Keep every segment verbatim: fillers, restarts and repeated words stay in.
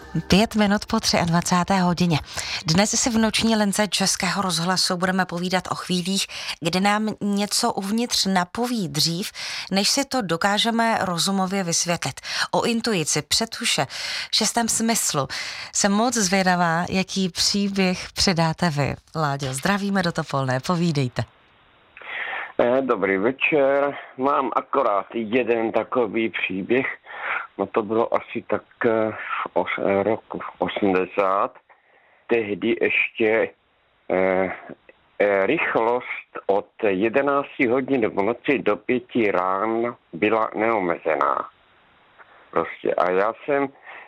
Pět minut po dvacáté třetí hodině. Dnes si v noční lince Českého rozhlasu budeme povídat o chvílích, kdy nám něco uvnitř napoví dřív, než si to dokážeme rozumově vysvětlit. O intuici, předtuše, šestém smyslu. Jsem moc zvědavá, jaký příběh předáte vy. Láďo, zdravíme do Topolné, povídejte. Dobrý večer. Mám akorát jeden takový příběh. No to bylo asi tak v os, roku osmdesát. Tehdy ještě eh, eh, rychlost od jedenácti hodin v noci do pěti rán byla neomezená. Prostě. A já jsem,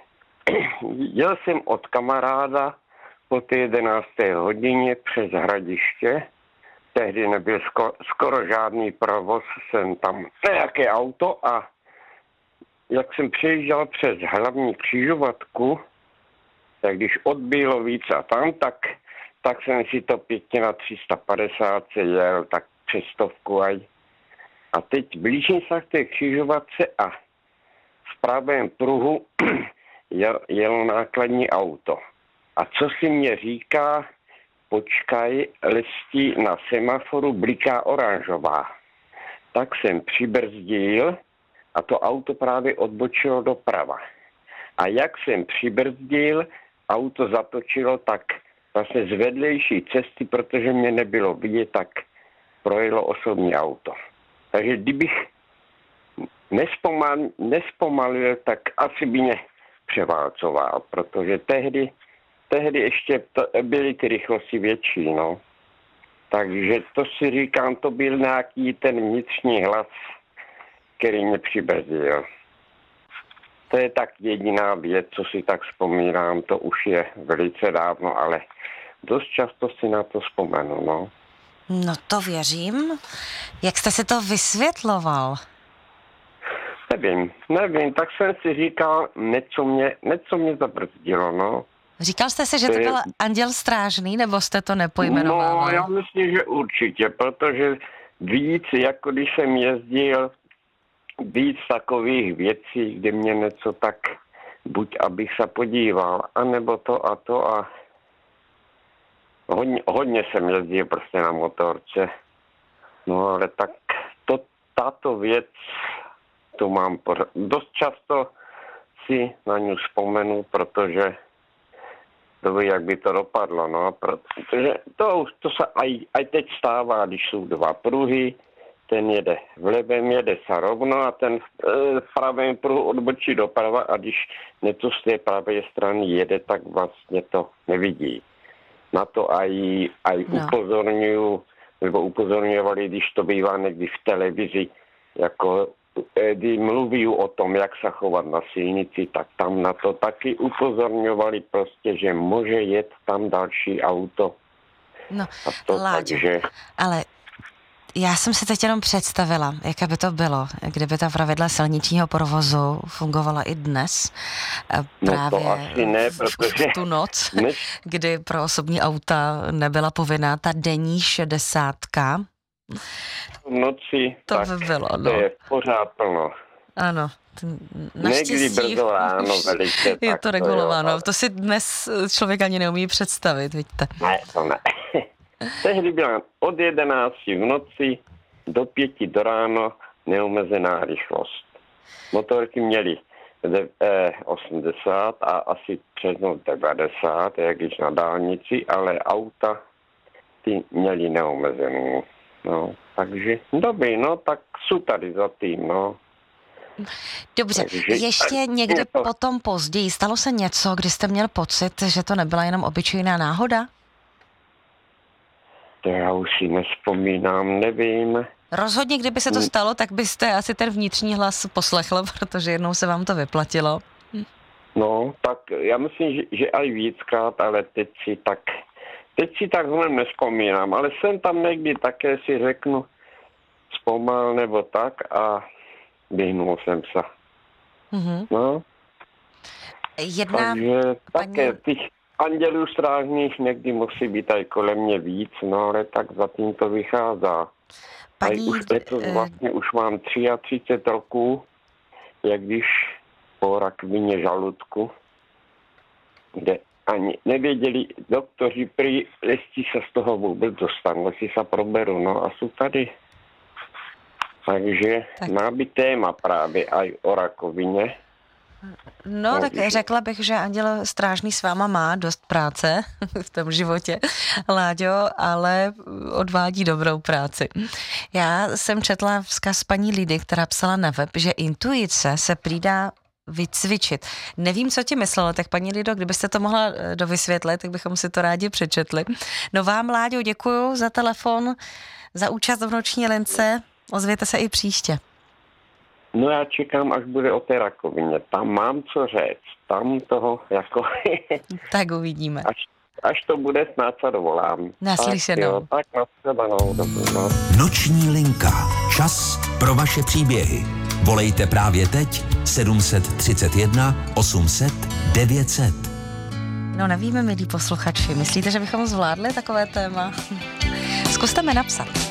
jel jsem od kamaráda po té jedenácté hodině přes Hradiště. Tehdy nebyl skoro, skoro žádný provoz, jsem tam nějaké auto a jak jsem přejížděl přes hlavní křižovatku, tak když odbylo víc a tam, tak, tak jsem si to pěkně na tři sta padesát jel, tak přes stovku aj. A teď blížím se k té křižovatce a v pravém pruhu jel, jelo nákladní auto. A co si mě říká, počkaj, lestí na semaforu bliká oranžová. Tak jsem přibrzdil a to auto právě odbočilo doprava. A jak jsem přibrzdil, auto zatočilo tak vlastně z vedlejší cesty, protože mě nebylo vidět, tak projelo osobní auto. Takže kdybych nespomal, nespomalil, tak asi by mě převálcoval, protože tehdy Tehdy ještě to, byly ty rychlosti větší, no. Takže to si říkám, to byl nějaký ten vnitřní hlas, který mě přibrzdil. To je tak jediná věc, co si tak vzpomínám, to už je velice dávno, ale dost často si na to vzpomenu, no. No to věřím. Jak jste si to vysvětloval? Nevím, nevím, tak jsem si říkal, něco mě, něco mě zabrzdilo, no. Říkal jste si, že to byl anděl strážný, nebo jste to nepojmenovával? No, já myslím, že určitě, protože víc, jako když jsem jezdil, víc takových věcí, kde mě něco tak, buď abych se podíval, anebo to a to a hodně, hodně jsem jezdil prostě na motorce. No ale tak to, tato věc, to mám pořád. Dost často si na ňu vzpomenu, protože to by, jak by to dopadlo, no, protože to, to se aj, aj teď stává, když jsou dva pruhy, ten jede v levém, jede se rovno a ten v pravém pruhu odbočí doprava a když něco z té pravé strany jede, tak vlastně to nevidí. Na to aj, aj no. upozorňuju, nebo upozorňovali, když to bývá někdy v televizi, jako kdy mluví o tom, jak se chovat na silnici, tak tam na to taky upozorňovali prostě, že může jet tam další auto. No, to, Láďo, takže... ale já jsem si teď jenom představila, jak by to bylo, kdyby ta pravidla silničního provozu fungovala i dnes. Právě no to asi ne, protože... v tu noc, dnes... kdy pro osobní auta nebyla povinná ta denní šedesátka. V noci, to tak by bylo, no. To je pořád plno. Ano. Někdy brzo ráno velice. Je to regulováno. To, jo, to si dnes člověk ani neumí představit, vidíte. Ne, to ne. Tehdy byla od jedenácti v noci do pěti do ráno neomezená rychlost. Motorky měly osmdesát a asi přes noc devadesát, jak když na dálnici, ale auta ty měly neomezenou. No, takže dobrý, no, tak jsou tady za tím, no. Dobře, takže, ještě někdy to... potom později stalo se něco, kdy jste měl pocit, že to nebyla jenom obyčejná náhoda? To já už si nespomínám, nevím. Rozhodně, kdyby se to stalo, tak byste asi ten vnitřní hlas poslechl, protože jednou se vám to vyplatilo. No, tak já myslím, že, že aj víckrát, ale teď si tak... Teď si takhle nespomínám, ale jsem tam někdy také si řeknu zpomal nebo tak a vyhnul jsem se. Mm-hmm. No. Jedna... Takže paní... také těch andělů strážných někdy musí být aj kolem mě víc, no ale tak zatím to vychází. Paní... Už letos vlastně už mám třicet tři roků, jak když po rakovině žaludku. kde ani nevěděli doktoři, prý, jestli se z toho vůbec dostanu, jestli se proberu, no a jsou tady. Takže tak. Má být téma právě aj o rakovině. No, tak řekla bych, že Anděl Strážný s váma má dost práce v tom životě, Láďo, ale odvádí dobrou práci. Já jsem četla vzkaz paní Lidy, která psala na web, že intuice se přidá vycvičit. Nevím, co ti myslela, tak paní Lido, kdybyste to mohla dovysvětlit, tak bychom si to rádi přečetli. No vám, Láďo, děkuju za telefon, za účast v noční lince, ozvěte se i příště. No já čekám, až bude o té rakovině. Tam mám co říct. Tam toho jako... Tak uvidíme. Až, až to bude, snad se dovolám. Naslyšenou. Tak naslyšenou. No. Noční linka. Čas pro vaše příběhy. Volejte právě teď sedm set třicet jedna osm set devět set. No nevíme, milí posluchači. Myslíte, že bychom zvládli takové téma? Zkuste mi napsat.